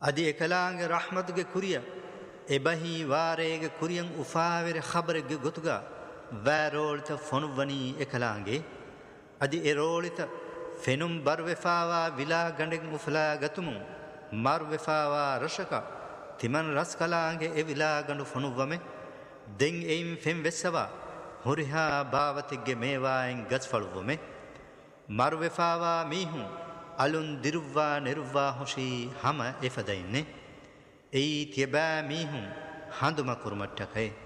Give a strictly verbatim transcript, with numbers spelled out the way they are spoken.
අදි එකලාගේ රහමතුගේ කුරිය එබහි වාරේගේ කුරියන් උෆාවෙර ඛබරගේ ගොතුගා වෑරෝලිත ෆොනුවනී එකලාගේ අදි එරෝලිත ෆෙනුම් බර්වෙෆාවා විලා ගඬෙන් උෆලා ගතුමු මර්වෙෆාවා රෂක තිමන් රස්කලාගේ එ විලා ගඬු ෆොනුවමෙ දෙන් එයින් ෆෙම් වෙස්සවා හොරිහා භාවතිගේ මේවායින් ගස්ෆළුවමෙ මර්වෙෆාවා මීහුන් අලුන් දිරුවා නිරුවා හොෂී හම එෆදයින්නේ එයි තියබෑ මීහුන් හඳුම කුරුමට්ටකේ